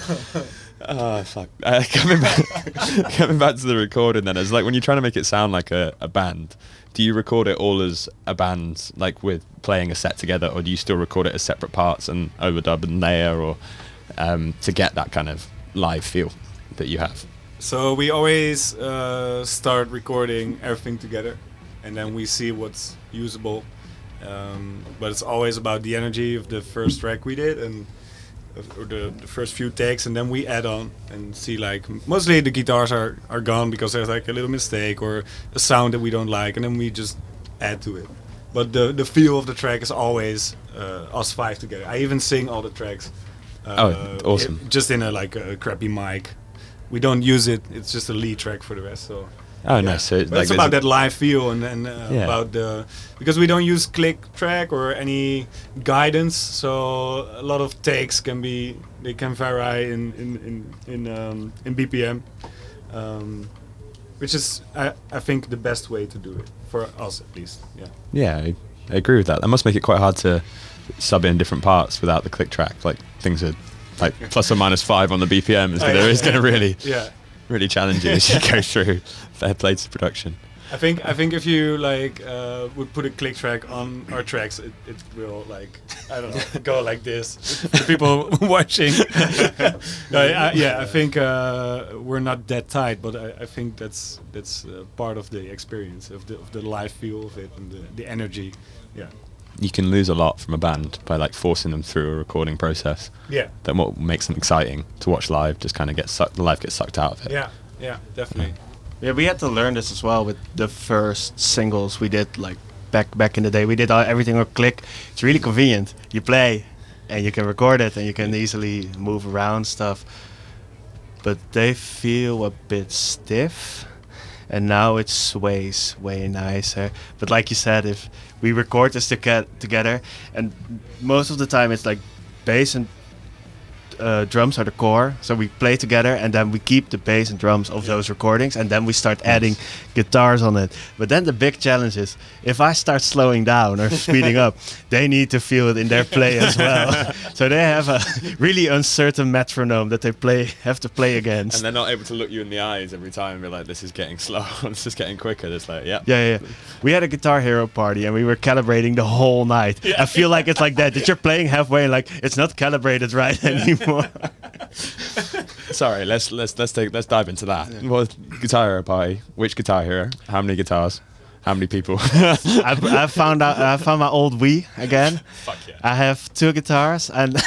Oh fuck! Coming back to the recording, then, it's like when you're trying to make it sound like a band. Do you record it all as a band, like with playing a set together, or do you still record it as separate parts and overdub and layer, or to get that kind of live feel that you have? So we always start recording everything together, and then we see what's usable. But it's always about the energy of the first track we did, and or the first few takes, and then we add on and see, like, mostly the guitars are gone because there's like a little mistake or a sound that we don't like, and then we just add to it. But the feel of the track is always us five together. I even sing all the tracks. Awesome. Just in a crappy mic. We don't use it. It's just a lead track for the rest. So. Oh, nice. So it's about that live feel and about because we don't use click track or any guidance. So a lot of takes can vary in BPM, which is I think the best way to do it for us at least. Yeah. Yeah, I agree with that. That must make it quite hard to sub in different parts without the click track. Like things are like plus or minus 5 on the BPM. It's going to really. Yeah. Really challenging as you go through. Fair play to production. I think if you would put a click track on our tracks, it will go like this. For the people watching. I think we're not that tight, but I think that's part of the experience of the live feel of it and the energy. Yeah. You can lose a lot from a band by like forcing them through a recording process. Yeah. Then what makes them exciting to watch live just kind of the life gets sucked out of it. Yeah, definitely. Yeah, we had to learn this as well with the first singles we did, like back in the day. We did everything on click. It's really convenient. You play and you can record it and you can easily move around stuff. But they feel a bit stiff. And now it sways way nicer. But like you said, if we record this together, and most of the time it's like bass and drums are the core, so we play together and then we keep the bass and drums of those recordings, and then we start adding guitars on it. But then the big challenge is if I start slowing down or speeding up, they need to feel it in their play as well. So they have a really uncertain metronome that they have to play against, and they're not able to look you in the eyes every time and be like, this is getting slow, this is getting quicker. It's like, yeah. We had a Guitar Hero party and we were calibrating the whole night. I feel like it's like that you're playing halfway and like it's not calibrated right anymore. Sorry, let's dive into that. Yeah. Well, Guitar Hero party. Which Guitar Hero? How many guitars? How many people? I found my old Wii again. Fuck yeah. I have 2 guitars and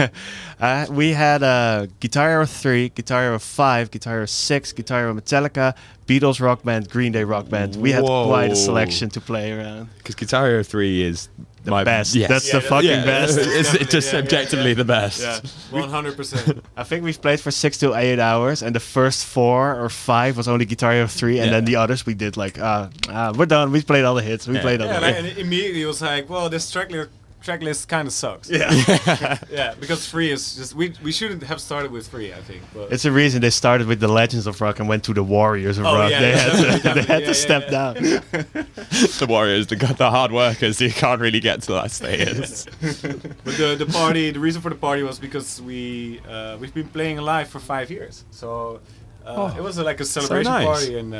we had a Guitar Hero 3, Guitar Hero 5, Guitar Hero 6, Guitar Hero Metallica, Beatles Rock Band, Green Day Rock Band. We had quite a selection to play around. Because Guitar Hero 3 is the best. Yes. That's the fucking best. It's just objectively the best. Yeah, 100%. I think we've played for 6 to 8 hours, and the first 4 or 5 was only Guitar Hero 3, and then the others we did like, we're done. We played all the hits. We played all the hits. And immediately it was like, well, this track list kind of sucks. Yeah. Because 3 is just we shouldn't have started with 3, I think. But it's a reason they started with the Legends of Rock and went to the Warriors of Rock. They had to step down. The Warriors, the hard workers, you can't really get to that status. But the reason for the party was because we've been playing live for 5 years, so. It was like a celebration party, and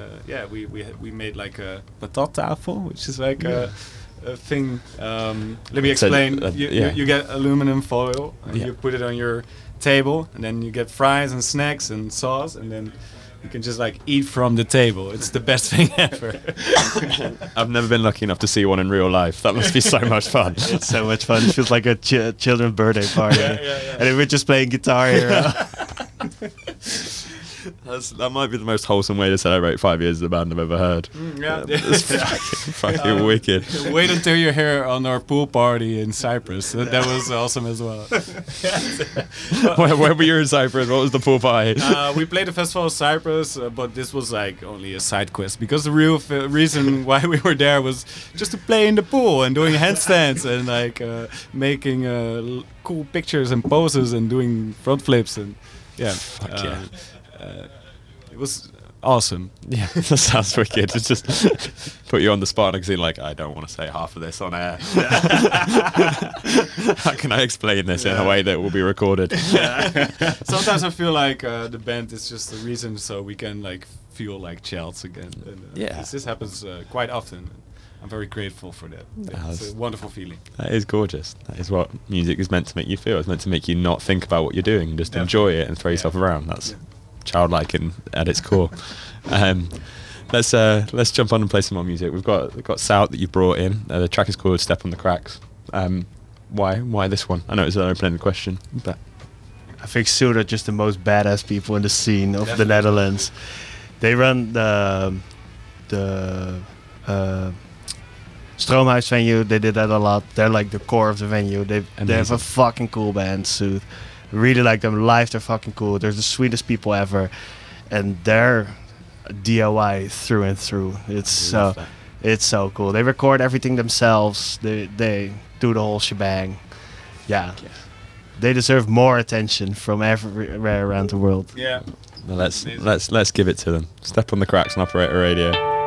we made like a patattafel, which is like a thing. Let me explain. You get aluminum foil, and you put it on your table, and then you get fries and snacks and sauce, and then you can just like eat from the table. It's the best thing ever. I've never been lucky enough to see one in real life. That must be so much fun. It's so much fun. It feels like a children's birthday party. And then we're just playing Guitar Hero. That might be the most wholesome way to celebrate 5 years of the band I've ever heard. It's fucking wicked. Wait until you're here on our pool party in Cyprus. That was awesome as well. Where were you in Cyprus? What was the pool party? We played the festival of Cyprus, but this was like only a side quest because the real reason why we were there was just to play in the pool and doing handstands and like making cool pictures and poses and doing front flips and it was awesome. Yeah, that sounds wicked. It's just put you on the spot and like, I don't want to say half of this on air. How can I explain this in a way that will be recorded? Sometimes I feel like the band is just the reason so we can like feel like childs again. And, Yeah. this happens quite often. I'm very grateful for that. It's a wonderful feeling. That is gorgeous. That is what music is meant to make you feel. It's meant to make you not think about what you're doing, just enjoy it and throw yourself around. That's childlike at its core. Let's jump on and play some more music. We've got Sout that you brought in. The track is called "Step on the Cracks." Why this one? I know it's an open-ended question, but I think Soot are just the most badass people in the scene of the Netherlands. They run the Stroomhuis venue. They did that a lot. They're like the core of the venue. They have a fucking cool band, Soot. Really like them live. They're fucking cool. They're the sweetest people ever, and they're DIY through and through. It's so cool. They record everything themselves. They do the whole shebang. Yeah. They deserve more attention from everywhere around the world. Yeah. let's give it to them. Step on the Cracks on Operator Radio.